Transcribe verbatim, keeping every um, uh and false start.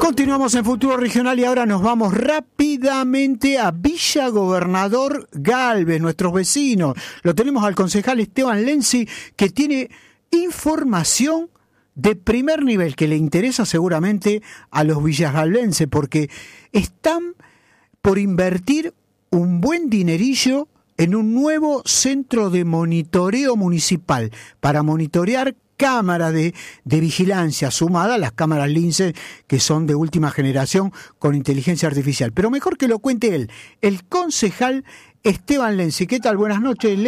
Continuamos en Futuro Regional y ahora nos vamos rápidamente a Villa Gobernador Galvez, nuestros vecinos. Lo tenemos al concejal Esteban Lenzi, que tiene información de primer nivel que le interesa seguramente a los villagalvenses, porque están por invertir un buen dinerillo en un nuevo centro de monitoreo municipal para monitorear cámaras de, de vigilancia sumada a las cámaras Lince, que son de última generación con inteligencia artificial. Pero mejor que lo cuente él, el concejal Esteban Lenzi. ¿Qué tal? Buenas noches.